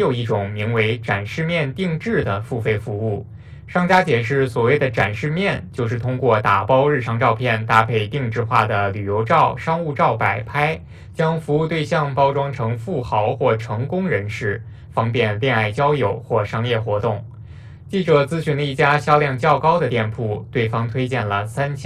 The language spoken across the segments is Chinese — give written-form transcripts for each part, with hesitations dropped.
有一种名为展示面定制的付费服务。商家解释，所谓的展示面就是通过打包日常照片搭配定制化的旅游照、商务照摆拍，将服务对象包装成富豪或成功人士，方便恋爱交友或商业活动。记者咨询了一家销量较高的店铺，对方推荐了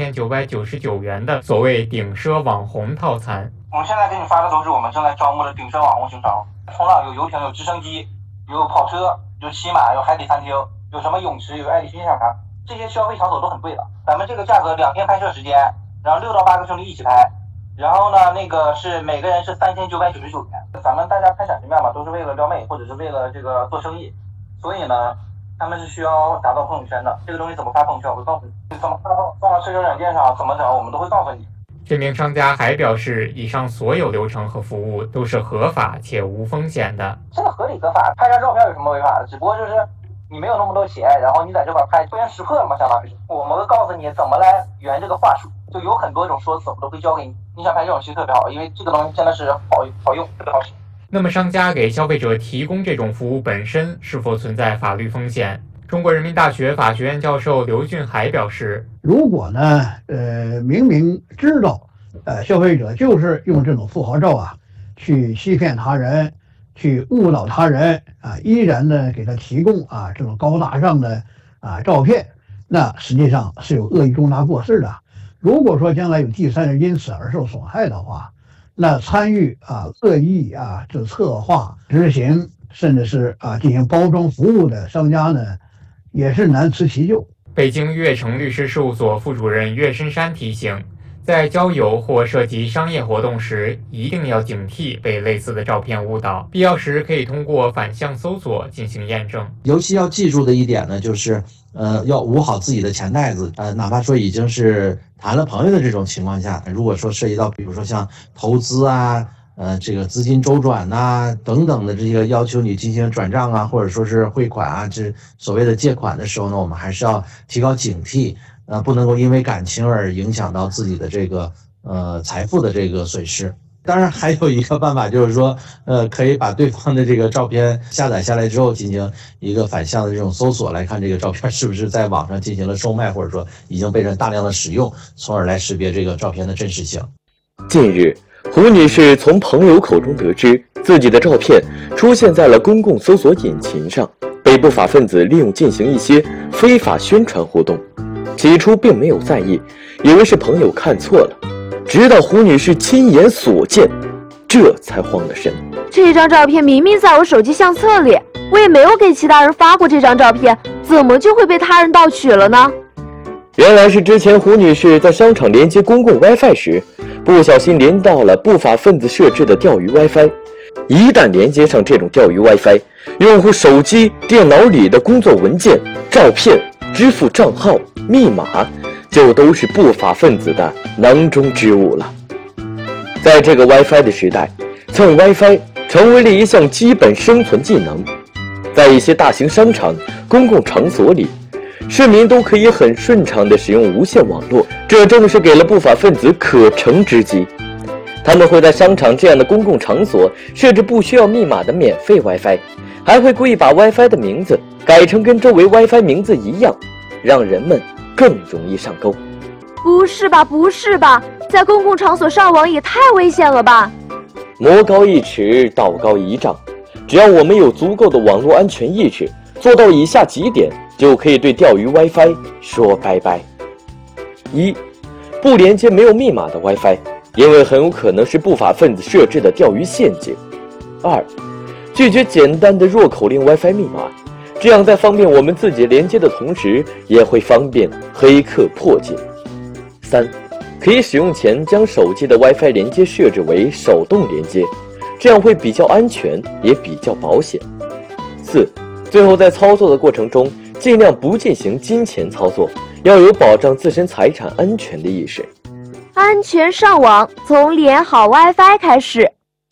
3999元的所谓顶奢网红套餐。 我们现在给你发的都是我们正在招募的顶奢网红行程，冲浪有游艇，有直升机，有跑车，有骑马，有海底餐厅，有什么泳池，有爱丽薰象场，这些消费场所都很贵的。咱们这个价格2天拍摄时间，然后6到8个兄弟一起拍，然后呢，那个是每个人是3999元。咱们大家拍展示面嘛，都是为了撩妹或者是为了这个做生意，所以呢，他们是需要打到朋友圈的。这个东西怎么发朋友圈，我会告诉你；怎么放到社交软件上，怎么整，我们都会告诉你。 这名商家还表示，以上所有流程和服务都是合法且无风险的。 这个合理合法，拍张照片有什么违法的？只不过就是你没有那么多钱，然后你在这块拍，不然识破了嘛，相当于是。我们会告诉你怎么来圆这个话术，就有很多种说辞，我们都会教给你。你想拍这种其实特别好，因为这个东西真的是好用，特别好使。 那么商家给消费者提供这种服务本身是否存在法律风险？中国人民大学法学院教授刘俊海表示， 如果呢，明明知道，消费者就是用这种富豪照啊，去欺骗他人，去误导他人啊，依然呢给他提供啊这种高大上的照片，那实际上是有恶意重大过失的。如果说将来有第三人因此而受损害的话，那参与恶意这策划、执行，甚至是进行包装服务的商家呢，也是难辞其咎。 北京悦城律师事务所副主任岳深山提醒，在交友或涉及商业活动时，一定要警惕被类似的照片误导，必要时可以通过反向搜索进行验证。 尤其要记住的一点呢，就是要捂好自己的钱袋子，哪怕说已经是谈了朋友的这种情况下，如果说涉及到比如说像投资这个资金周转等等的这个要求你进行转账或者说是汇款这所谓的借款的时候呢，我们还是要提高警惕，不能够因为感情而影响到自己的这个财富的这个损失。当然还有一个办法，就是说可以把对方的这个照片下载下来之后，进行一个反向的这种搜索，来看这个照片是不是在网上进行了售卖，或者说已经被人大量的使用，从而来识别这个照片的真实性。 近日，胡女士从朋友口中得知，自己的照片出现在了公共搜索引擎上，被不法分子利用进行一些非法宣传活动。起初并没有在意，以为是朋友看错了，直到胡女士亲眼所见，这才慌了神。 这张照片明明在我手机相册里，我也没有给其他人发过这张照片，怎么就会被他人盗取了呢？ 原来是之前胡女士在商场连接公共 WiFi 时，不小心连到了不法分子设置的钓鱼 WiFi。一旦连接上这种钓鱼 WiFi， 用户手机、电脑里的工作文件、照片、支付账号、密码就都是不法分子的囊中之物了。在这个 WiFi 的时代，蹭 WiFi 成为了一项基本生存技能。在一些大型商场、公共场所里，市民都可以很顺畅地使用无线网络，这正是给了不法分子可乘之机。他们会在商场这样的公共场所设置不需要密码的免费 WiFi， 还会故意把 WiFi 的名字改成跟周围 WiFi 名字一样，让人们更容易上钩。 不是吧，不是吧，在公共场所上网也太危险了吧！ 魔高一尺，道高一丈，只要我们有足够的网络安全意识，做到以下几点，就可以对钓鱼 WiFi 说拜拜。1. 不连接没有密码的 WiFi， 因为很有可能是不法分子设置的钓鱼陷阱。2. 拒绝简单的弱口令 WiFi 密码，这样在方便我们自己连接的同时，也会方便黑客破解。3. 可以使用前将手机的 WiFi 连接设置为手动连接，这样会比较安全，也比较保险。4. 最后在操作的过程中，尽量不进行金钱操作，要有保障自身财产安全的意识。 安全上网，从连好 WiFi 开始。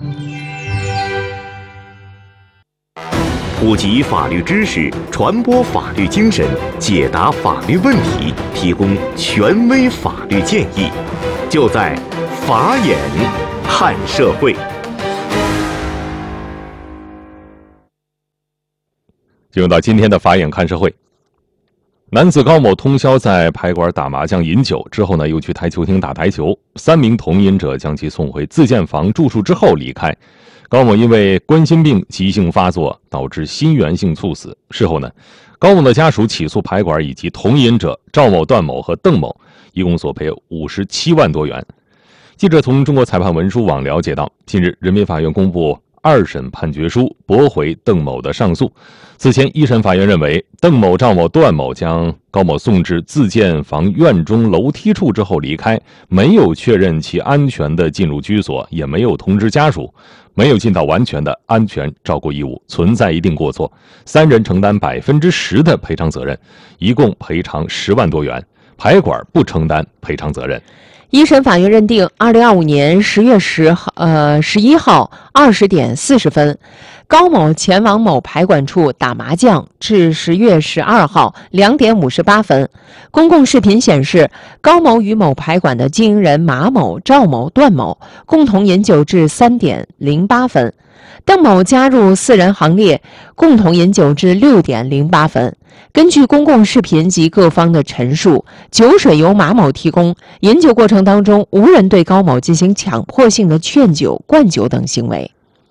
普及法律知识，传播法律精神，解答法律问题，提供权威法律建议，就在法眼看社会。 进入到今天的法眼看社会。男子高某通宵在牌馆打麻将饮酒之后呢，又去台球厅打台球，3名同饮者将其送回自建房住处之后离开。高某因为冠心病急性发作导致心源性猝死。事后呢，高某的家属起诉牌馆以及同饮者赵某、段某和邓某，一共索赔57万多元。记者从中国裁判文书网了解到，近日人民法院公布2审判决书，驳回邓某的上诉。此前1审法院认为，邓某、赵某、段某将高某送至自建房院中楼梯处之后离开，没有确认其安全的进入居所，也没有通知家属，没有尽到完全的安全照顾义务，存在一定过错，3人承担10%的赔偿责任，一共赔偿10万多元，牌馆不承担赔偿责任。 1审法院认定，2025年10月11号20点40分，高某前往某牌馆处打麻将，至10月12号2点58分。公共视频显示，高某与某牌馆的经营人马某、赵某、段某共同饮酒至3点08分。邓某加入4人行列，共同饮酒至6点08分。根据公共视频及各方的陈述，酒水由马某提供，饮酒过程当中无人对高某进行强迫性的劝酒、灌酒等行为。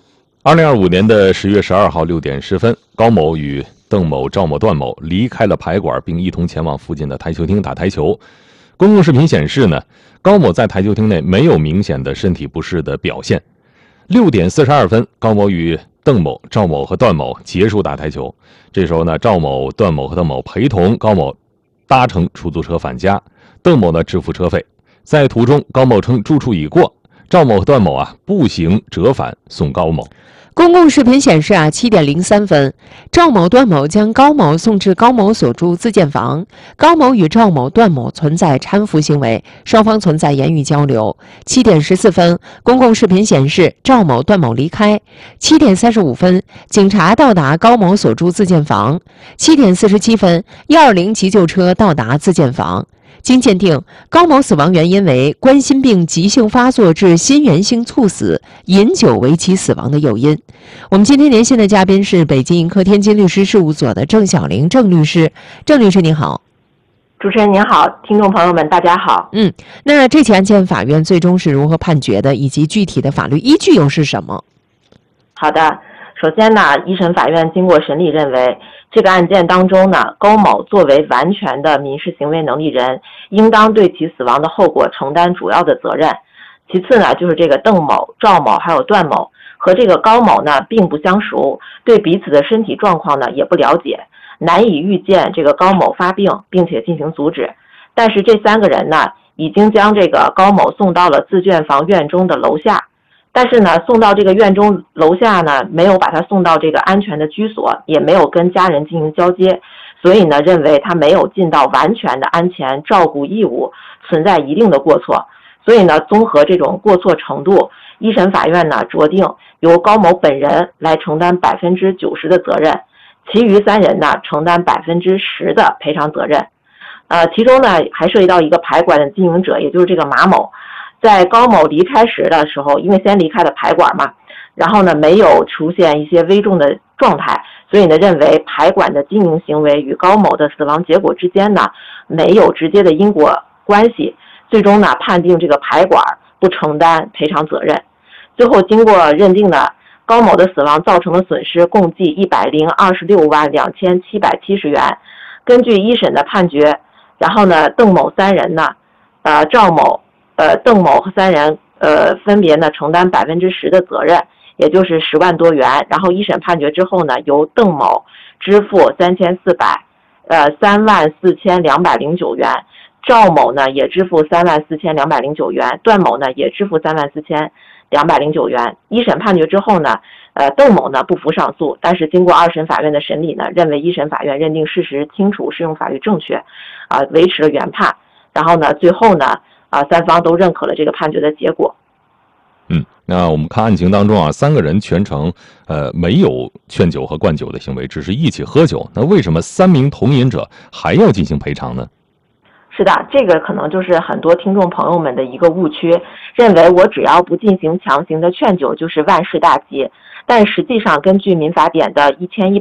2025年10月12号6点10分，高某与邓某、赵某、段某离开了牌馆，并一同前往附近的台球厅打台球。公共视频显示呢，高某在台球厅内没有明显的身体不适的表现。6点42分，高某与邓某、赵某和段某结束打台球。这时候呢，赵某、段某和邓某陪同高某搭乘出租车返家，邓某呢支付车费。在途中，高某称住处已过，赵某和段某步行折返送高某。 公共视频显示7点03分，赵某、段某将高某送至高某所住自建房。高某与赵某、段某存在搀扶行为，双方存在言语交流。7点14分，公共视频显示赵某、段某离开。7点35分，警察到达高某所住自建房。7点47分，120急救车到达自建房。经鉴定，高某死亡原因为冠心病急性发作致心源性猝死，饮酒为其死亡的诱因。我们今天连线的嘉宾是北京盈科天津律师事务所的郑晓玲郑律师。郑律师您好。 主持人您好，听众朋友们大家好。 那这起案件法院最终是如何判决的，以及具体的法律依据又是什么？ 好的，首先呢，1审法院经过审理认为，这个案件当中呢，高某作为完全的民事行为能力人，应当对其死亡的后果承担主要的责任。其次呢，就是这个邓某、赵某还有段某和这个高某呢并不相熟，对彼此的身体状况呢也不了解，难以预见这个高某发病并且进行阻止。但是这3个人呢，已经将这个高某送到了自建房院中的楼下。但是呢，送到这个院中楼下呢，没有把他送到这个安全的居所，也没有跟家人进行交接，所以呢，认为他没有尽到完全的安全照顾义务，存在一定的过错。所以呢，综合这种过错程度，1审法院呢酌定由高某本人来承担90%的责任，其余3人呢承担10%的赔偿责任。其中呢还涉及到一个牌馆的经营者，也就是这个马某。在高某离开时的时候，因为先离开了牌馆嘛，然后呢没有出现一些危重的状态，所以呢认为牌馆的经营行为与高某的死亡结果之间呢没有直接的因果关系，最终呢判定这个牌馆不承担赔偿责任。最后经过认定呢，高某的死亡造成的损失共计126万2770元。根据1审的判决，然后呢邓某3人呢，赵某、邓某和3人分别呢承担10%的责任，也就是10万多元。然后1审判决之后呢，由邓某支付34209元，赵某呢也支付34209元，段某呢也支付34209元。1审判决之后呢，邓某呢不服上诉，但是经过2审法院的审理呢，认为1审法院认定事实清楚，适用法律正确，维持了原判。然后呢，最后呢，3方都认可了这个判决的结果。 那我们看案情当中3个人全程没有劝酒和灌酒的行为，只是一起喝酒。那为什么3名同饮者还要进行赔偿呢？ 是的，这个可能就是很多听众朋友们的一个误区，认为我只要不进行强行的劝酒就是万事大吉。但实际上，根据民法典的1100